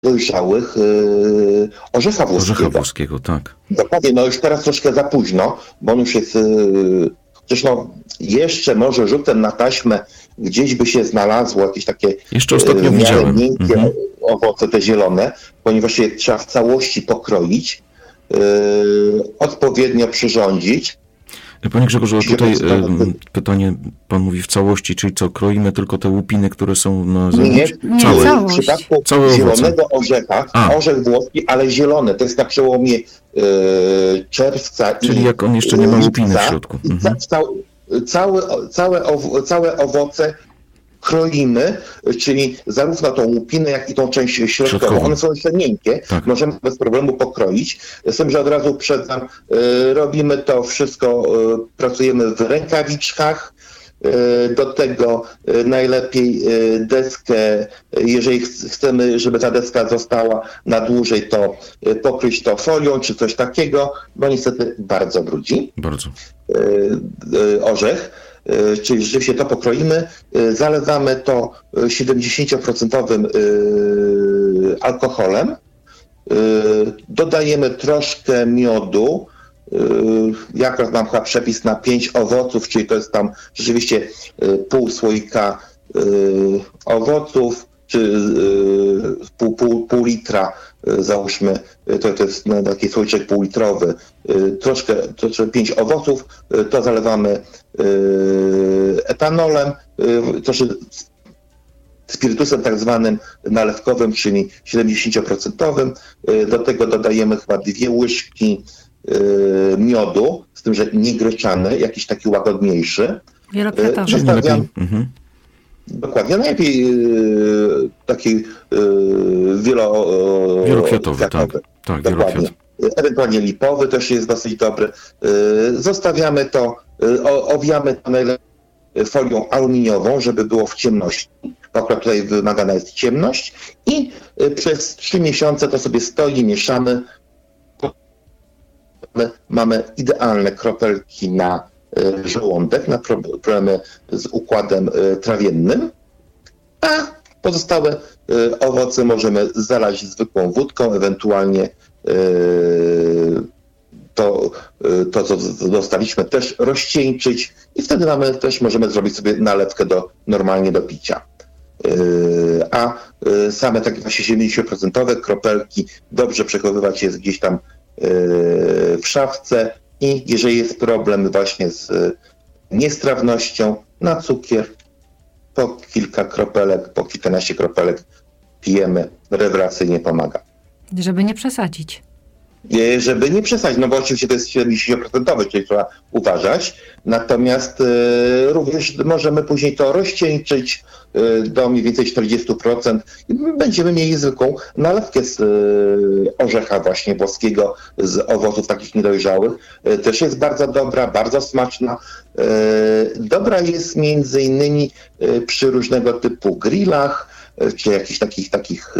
dojrzałych orzecha włoskiego. Orzecha włoskiego, tak. Dokładnie, no już teraz troszkę za późno, bo on już jest, chociaż jeszcze może rzutem na taśmę gdzieś by się znalazło jakieś takie jeszcze ostatnio widziałem miękkie owoce te zielone, ponieważ je trzeba w całości pokroić, odpowiednio przyrządzić. Panie Grzegorzu, a tutaj pytanie, pan mówi w całości, czyli co, kroimy tylko te łupiny, które są na zewnątrz? W przypadku zielonego orzecha, orzech włoski, ale zielony, to jest na przełomie czerwca czyli jak on jeszcze nie ma łupiny w środku. Całe owoce kroimy, czyli zarówno tą łupinę, jak i tą część środkową. One są jeszcze miękkie, tak. Możemy bez problemu pokroić. Z tym, że od razu uprzedzam, robimy to wszystko, pracujemy w rękawiczkach. Do tego najlepiej deskę, jeżeli chcemy, żeby ta deska została na dłużej, to pokryć to folią czy coś takiego, bo niestety bardzo brudzi. Bardzo. Orzech. Czyli rzeczywiście to pokroimy, zalewamy to 70% alkoholem, dodajemy troszkę miodu, ja akurat mam chyba przepis na 5 owoców, czyli to jest tam rzeczywiście pół słoika owoców, czy pół litra, załóżmy, to jest taki słoiczek półlitrowy, troszkę 5 owoców, to zalewamy etanolem, troszkę spirytusem tak zwanym nalewkowym, czyli 70%. Do tego dodajemy chyba 2 łyżki miodu, z tym, że nie gryczany, jakiś taki łagodniejszy. Wielokwiatowy. Dokładnie, najlepiej taki wielokwiatowy, tak, dokładnie. Ewentualnie lipowy też jest dosyć dobry. Zostawiamy to, owijamy to najlepiej folią aluminiową, żeby było w ciemności. Akurat tutaj wymagana jest ciemność i przez 3 miesiące to sobie stoi, mieszamy. Mamy idealne kropelki na żołądek, na problemy z układem trawiennym, a pozostałe owoce możemy zalać zwykłą wódką, ewentualnie to co dostaliśmy, też rozcieńczyć i wtedy możemy zrobić sobie nalewkę normalnie do picia. A same takie właśnie 70% kropelki dobrze przechowywać jest gdzieś tam w szafce i jeżeli jest problem właśnie z niestrawnością, na cukier po kilka kropelek, po kilkanaście kropelek pijemy, rewelacyjnie pomaga. Żeby nie przesadzić. Żeby nie przesadzić, no bo oczywiście to jest 70%, czyli trzeba uważać, natomiast również możemy później to rozcieńczyć do mniej więcej 40% i będziemy mieli zwykłą nalewkę z orzecha właśnie włoskiego, z owoców takich niedojrzałych. Też jest bardzo dobra, bardzo smaczna. Dobra jest między innymi przy różnego typu grillach, czy jakichś takich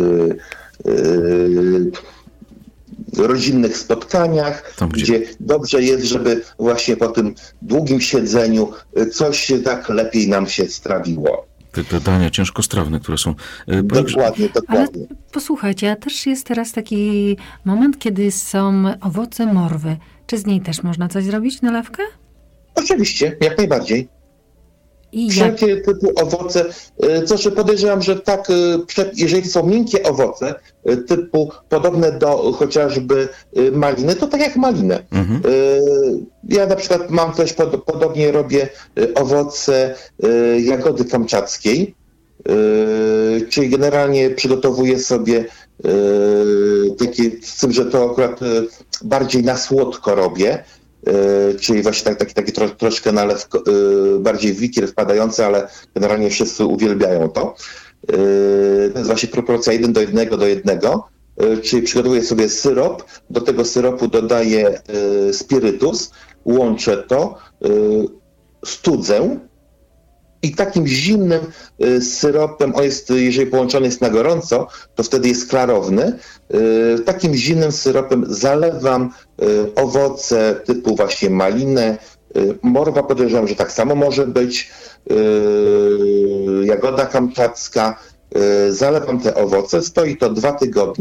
rodzinnych spotkaniach, gdzie dobrze jest, żeby właśnie po tym długim siedzeniu coś tak lepiej nam się strawiło. Te dania ciężkostrawne, które są... Dokładnie. Ale posłuchajcie, a też jest teraz taki moment, kiedy są owoce morwy. Czy z niej też można coś zrobić, nalewkę? Oczywiście, jak najbardziej. Wszelkie typy owoce, podejrzewam, że tak, jeżeli są miękkie owoce, typu podobne do chociażby maliny, to tak jak malinę. Ja na przykład mam też, podobnie robię owoce jagody kamczackiej, czyli generalnie przygotowuję sobie takie, z tym, że to akurat bardziej na słodko robię, czyli właśnie taki troszkę nalew bardziej w wikier wpadający, ale generalnie wszyscy uwielbiają to. To jest właśnie proporcja 1:1, czyli przygotowuję sobie syrop, do tego syropu dodaję spirytus, łączę to, studzę i takim zimnym syropem, on jest, jeżeli połączony jest na gorąco, to wtedy jest klarowny, takim zimnym syropem zalewam owoce typu właśnie malinę, morwa podejrzewam, że tak samo może być, jagoda kamczacka zalewam te owoce, stoi to 2 tygodnie.